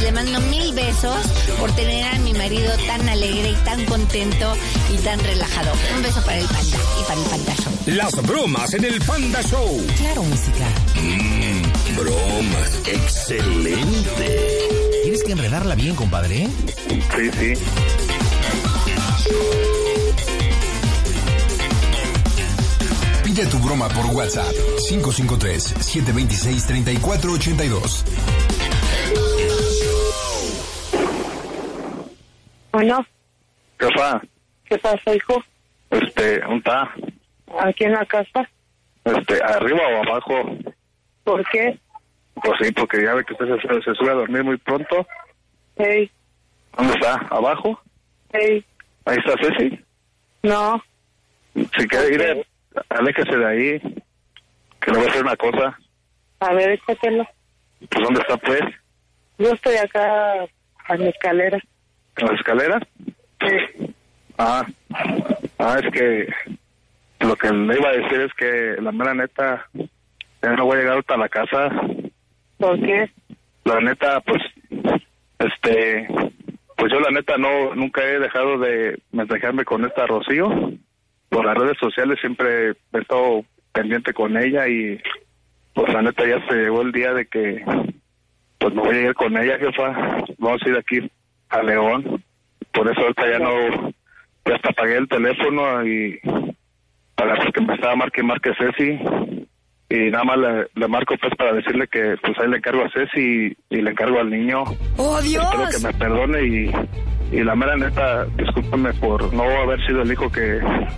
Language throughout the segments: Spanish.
le mando 1000 besos por tener a mi marido tan alegre y tan contento y tan relajado. Un beso para el Panda y para el Panda Show. Las bromas en el Panda Show. Claro, música. Bromas. Excelente. ¿Tienes que enredarla bien, compadre? Sí, sí. Pide tu broma por WhatsApp. 553-726-3482. Bueno. ¿Qué pasa, hijo? ¿Dónde está? Aquí en la casa. ¿Arriba o abajo? ¿Por qué? Pues sí, porque ya ve que usted se sube a dormir muy pronto. Hey. ¿Dónde está? ¿Abajo? Hey. ¿Ahí está Ceci? No. Si quiere ir, aléjese de ahí, que le voy a hacer una cosa. A ver, échatelo. Pues ¿dónde está, pues? Yo estoy acá a mi escalera. ¿En la escalera? Sí. Es que lo que le iba a decir es que la mera neta, ya no voy a llegar hasta la casa. ¿Por qué? La neta, pues yo la neta nunca he dejado de mensajearme con esta Rocío. Por las redes sociales siempre he estado pendiente con ella y pues la neta ya se llegó el día de que pues me voy a ir con ella, jefa. Vamos a ir de aquí a León. Por eso ahorita ya hasta apagué el teléfono y para que me estaba marque Ceci y nada más le marco pues para decirle que pues ahí le encargo a Ceci y le encargo al niño. ¡Oh, Dios! Espero que me perdone y la mera neta, discúlpeme por no haber sido el hijo que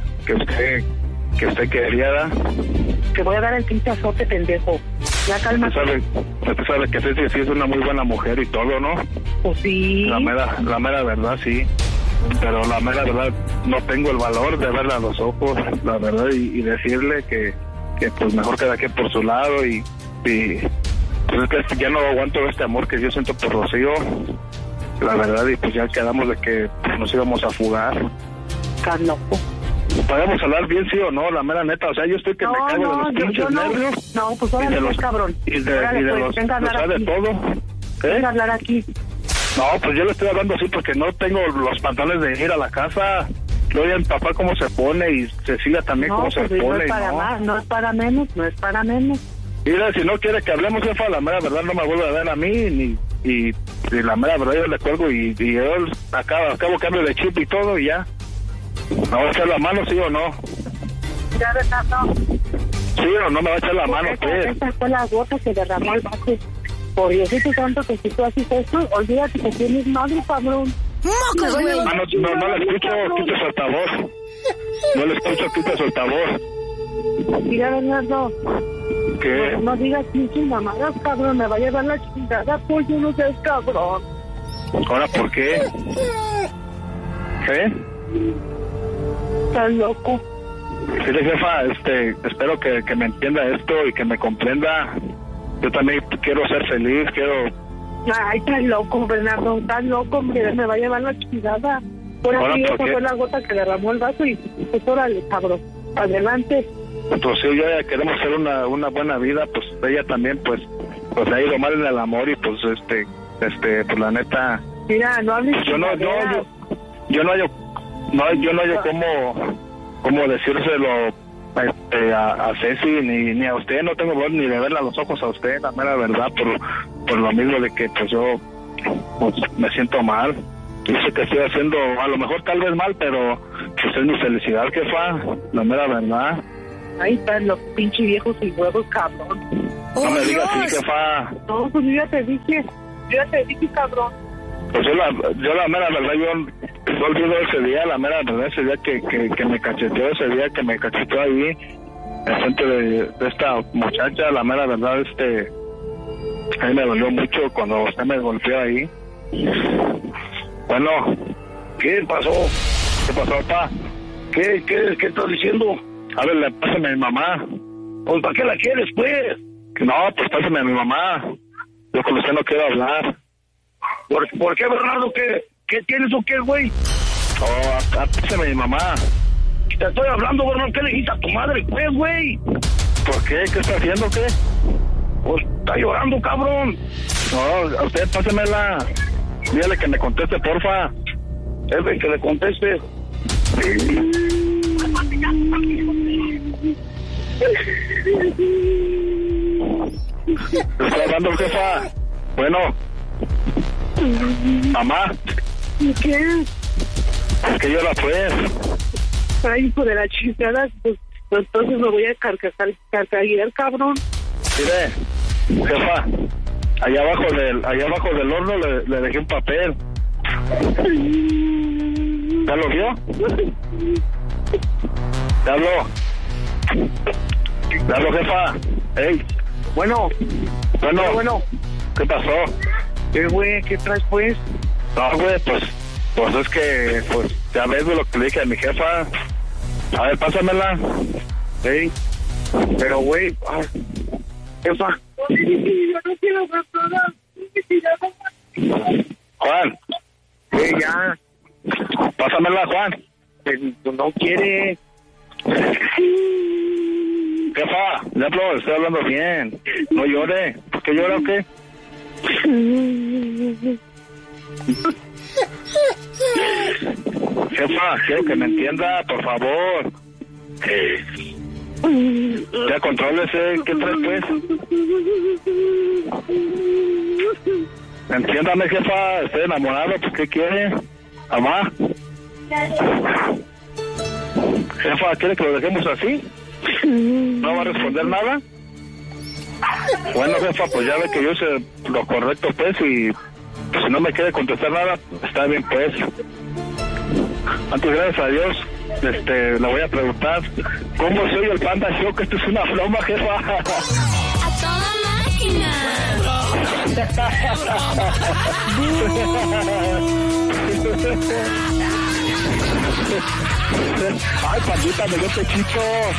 usted quería. Te voy a dar el pinche azote, pendejo. Ya calma. Usted sabe que Ceci sí es una muy buena mujer y todo, ¿no? Pues sí. La mera verdad, sí. Pero la mera verdad, no tengo el valor de verla a los ojos, la verdad, y decirle que pues mejor cada quien por su lado y pues es que ya no aguanto este amor que yo siento por Rocío, la verdad, y pues ya quedamos de que pues, nos íbamos a fugar. Estás loco. ¿Podemos hablar bien, sí o no? La mera neta, o sea, yo estoy que me cago de los pinches nervios. No, pues órale, pues, cabrón. Y de los, venga a hablar aquí. de todo. Venga a hablar aquí. No, pues yo le estoy hablando así porque no tengo los pantalones de ir a la casa. Luego ya mi papá cómo se pone y Cecilia también cómo se pone. No es para más, no es para menos. Mira, si no quiere que hablemos, jefa, la mera verdad no me vuelve a ver a mí, y la mera verdad yo le cuelgo y yo acabo cambio de chip y todo y ya. ¿Me va a echar la mano, sí o no? Ya, ¿verdad? No. ¿Sí o no me va a echar la mano, pues? Esa fue la gota que derramó el vaso. Por Diosito santo, que si tú haces esto, olvídate que tienes madre, cabrón. ¡Mocos, güey! No le escucho, quita su altavoz. No le escucho, quita su altavoz. Mira, Bernardo. ¿Qué? No digas pinches mamadas, cabrón, me va a llevar la chingada, pues yo no sé, cabrón. ¿Ahora por qué? ¿Qué? Estás loco. Sí, jefa, espero que me entienda esto y que me comprenda. Yo también quiero ser feliz, Ay, estás loco, Bernardo, estás loco, hombre, me va a llevar la chingada. Por aquí esa fue la gota que derramó el vaso y pues órale, cabrón, adelante. Pues sí, ya queremos hacer una buena vida, pues ella también, pues ha ido mal en el amor y pues pues la neta. Mira, no hables. Yo no hallo cómo decírselo a Ceci ni a usted. No tengo valor ni de verla a los ojos a usted, la mera verdad, por lo mismo de que pues yo pues me siento mal. Dice que estoy haciendo a lo mejor tal vez mal, pero pues es mi felicidad, jefa, la mera verdad. Ahí están los pinches viejos y huevos, cabrón. No me digas así, jefa. No, pues yo ya te dije, cabrón. Pues yo la mera verdad, yo olvido ese día, la mera verdad, ese día que me cacheteó, ese día que me cacheteó ahí, en frente de esta muchacha, la mera verdad, a mí me dolió mucho cuando usted me golpeó ahí. Bueno, ¿qué pasó? ¿Qué pasó, papá? ¿Qué estás diciendo? A ver, pásame a mi mamá. Pues, ¿para qué la quieres, pues? No, pues pásame a mi mamá. Yo con usted no quiero hablar. ¿Por qué, Bernardo? ¿Qué tienes o qué, güey? Pásame a mi mamá. Te estoy hablando, Bernardo. ¿Qué le dijiste a tu madre, pues, güey? ¿Por qué? ¿Qué está haciendo, qué? Pues está llorando, cabrón. No, a usted pásemela. Dígale que me conteste, porfa. Jefe, que le conteste. ¿Estoy hablando, jefa? Bueno. Mamá. ¿Qué? Es que llora, pues. Ay, hijo de la chingada, pues entonces me voy a carcaguear, cabrón. Mire, jefa, allá abajo del horno le dejé un papel. ¿Ya lo vio? ¿Ya habló, jefa? ¡Ey! Bueno. ¿Qué pasó? ¿Qué, güey? ¿Qué traes, pues? No, güey, pues es que, pues, ya ves lo que le dije a mi jefa. A ver, pásamela. Ey. Pero, güey, jefa. Yo no quiero ver nada. Juan. Ya. Pásamela, Juan. No quiere. Jefa, ya estoy hablando bien. No llore. ¿Por qué llora o qué? Jefa, quiero que me entienda, por favor. Ya contrólese, ¿qué traes, pues? Entiéndame, jefa, estoy enamorado, pues, ¿qué quiere? ¿Mamá? Jefa, ¿quiere que lo dejemos así? ¿No va a responder nada? Bueno, jefa, pues ya ve que yo hice lo correcto, pues, y pues, si no me quiere contestar nada, está bien, pues. Antes, gracias a Dios, le voy a preguntar cómo soy el Panda Show, que esto es una broma, jefa. ¡A toda máquina! Ay, pandita, me dio pechito.